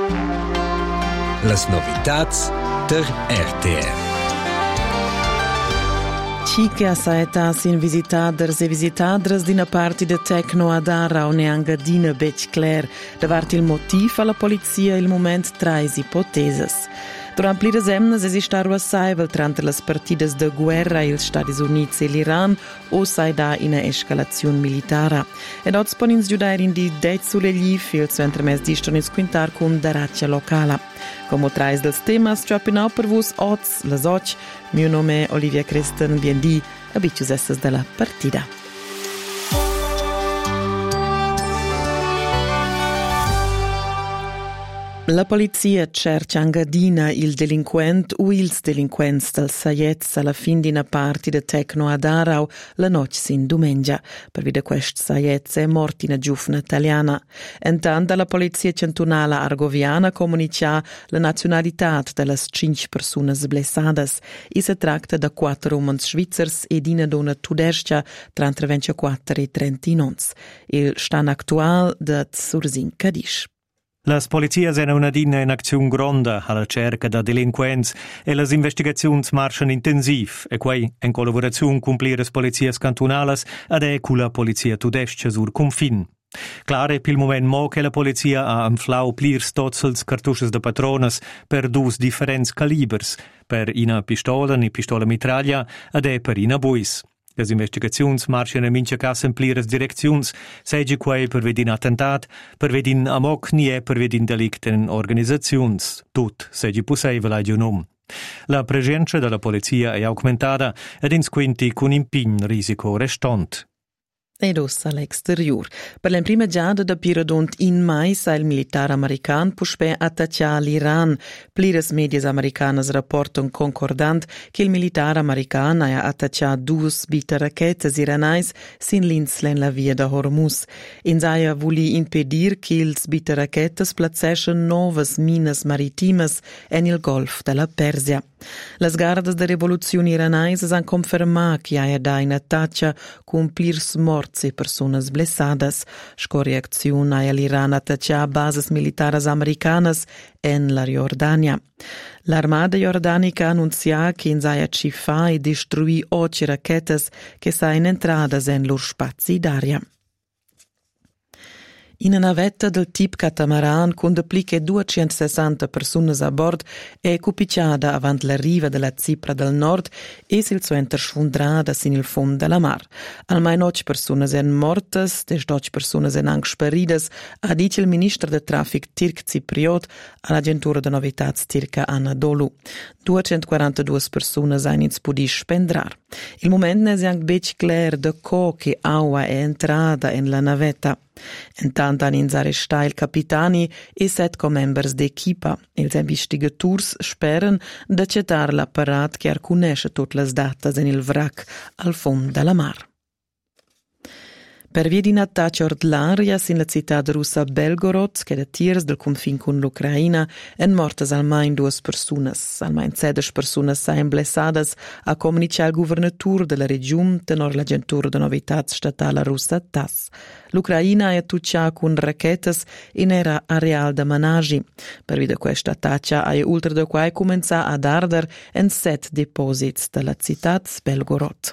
Las novitats der RTR. Chique assaitas in visitaders e visitadres d'ina parti de Tecno ad Aarau neangadina bec cler. Davart il motiv alla polizia il moment trais ipoteses. Durant pliras emnas esistaru assaivel trante las partidas de guerra ils Stati Units e l'Iran o saida ina escalazione militara. Ed oz ponins giudair in di deit sulle glif il su entremes distonis quintar cun daraccia locala. Como trais dels temas, ciopinau per vus oz, las oc, mio nome è Olivia Cresten, biendi, abitius esses della partida. La polizia cerca Engadina il delinquent o ils delinquents del Sajez alla fin d'ina parti de Tecno ad Aarau la noc sin dumengia. Per vide quest Sajez è mort ina giufna italiana. Entant la polizia cantonala argoviana comunica la nazionalitat de las 5 persunas blessadas. I se tracta da 4 umans svizzers ed ina dona tudescia tra 24 e 39. Il stan actual de Sursin Cadisch. Las polizias hanno una dina in azione gronda alla cerca da delinquents e las investigazioni marciano intensiv e quei in collaborazione con pliras polizias cantonales ed è con la polizia tudescia sur confin. Clar è pil moment mo che la polizia ha inflau plirs tozzels cartusches de patrones per dus differents calibers, per ina pistola ni pistola mitraglia ed è per ina buis. Las investigaziuns marciano in mincha casa in pliras direcziuns, seigi quei per vedin attentat, per vedin amok nie per vedin delict in organizaziuns. Tut seigi possibile a giunom. La presenza della polizia è aumentata ed in squinti con impin risico restant. Ed ossa all'exterior. Per la prima giada da Piradont in mai sa il militare american puspe attaccia l'Iran. Pliras medias americanas rapportan concordant che il militare american ha attaccia 2 bita rachetas iranais sin l'inslen la via da Hormuz. In saia vuli impedir che ils bita rachetas placessan novas minas maritimas en il golf della Persia. Las gardas de revoluzione iranaises han confermat che ha da in attaccia con plirs morts e personas blessadas. Sco reaczione ha l'Iran attaccia bases militares americanas en la Jordania. L'armada jordanica annuncia che in saia ci fa e destruì 8 rachetas che sain entradas en lor spazi d'aria. In una navetta del tipo catamaran con dappliche 260 personas a bord è cupicciata avant la riva della Cipra del Nord e sil suenter sfundrada sin il fond della mar. Almeno 8 personas en mortas, 18 personas en anche sparidas, ha dice il ministro del traffic tirc cipriot all'agentura de novitats tirca Anadolu. 242 personas han inspudis spendrar. Il moment ne è anche bec clar de co che aua è entrata en la navetta. Intant han ins arrestai il capitani e 7 co-members d'equipa. Els investigaturs speren d'accetar l'apparat che arcunesce tutte le datas en il vrac al fond della mar. Per via di un attacco ordinaria sin la città russa Belgorod, che da tiers del confin con l'Ucraina, en mortas almeno 2 personas. Almeno 16 personas sain blessadas, a comunicar il governatur della regione tenor l'agentura de novitats statala russa TASS. L'Ucraina è attacciata con rachetas in era areal da managi. Per via di questa attacca ha oltre da quai comincià ad arder en 7 deposits della città Belgorod.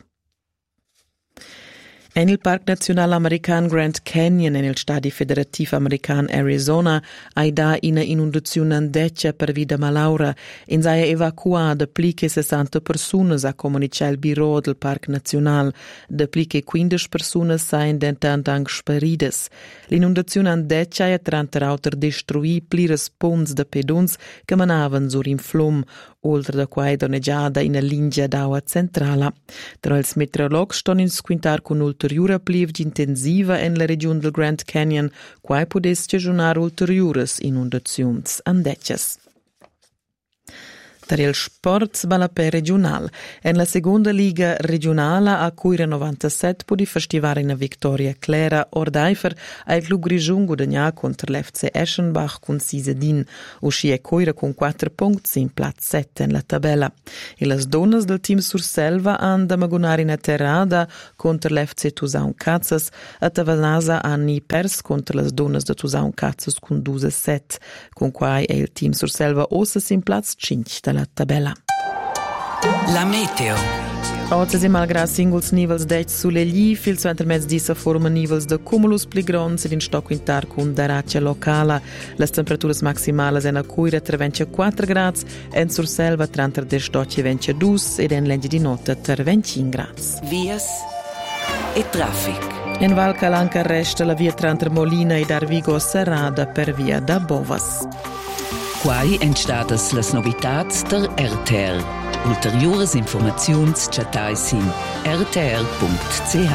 En il Parc Nacional American Grand Canyon en il Stadi Federativ American Arizona hai da ina inundazione andeccia per vida malaura in saia evacuada pliche 60 personas a comunicare il biro del Parc Nacional, de pliche 15 personas sain dentant anche sparides. L'inundazione andeccia ha tranterauter destruì pliras ponts de pedons che manavan sur in flum, oltre da quai doneggiada in linea d'acqua centrala. Tra ils meteorologs ston in squintar con ulteriore plivgi intensiva en la regione del Grand Canyon, quai podes stagionar ulteriores inundazions andeccias. Per il sport balapè regional. En la seconda liga regionala a Cuira 97 pudi festivare una vittoria clara Ordeifer al club Grigiun guadagna contro l'FC Eschenbach con 6-1. Usci è Cuira con 4 punti in platz 7 in la tabella. E las donnas del team Surselva han da magonare in atterrada contro l'FC Tusaun Cazzas. A Tavanasa hanno pers contro las donnas de Tusaun Cazzas con 2-7. Con quai è il team Surselva ossas in platz 5 la tabella. La meteo. Oggi si malgrado singles nivels d'eit sulle gli, fil su intermezzi sa forma nivels de cumulus pli grons ed in stock intar con daraccia locala. Le temperaturas maximales en a Cuira tra 24 grads, en Surselva tra de stocci 22 ed en lendi di notte tra 25 grads. Vias e traffic. In Val Calanca resta la via tra Molina ed Arvigo serrada per via da Bovas. Quai entstadas las novitats der RTR. Ulteriores informaziuns chatais in rtr.ch.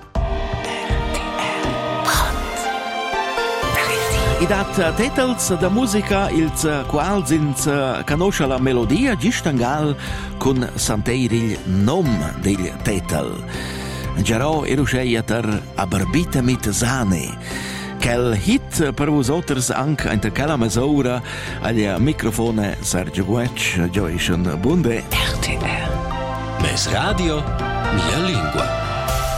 I dat titels da musica ils quals ins conosce la melodia gistangal con santeir il nom del titel. Gerò erusceiater a barbita mit sane. Quel hit per vosotros anche in quella mesura al microfono Sergio Guec, Joyce Bunde. RTR. Mes radio, mia lingua.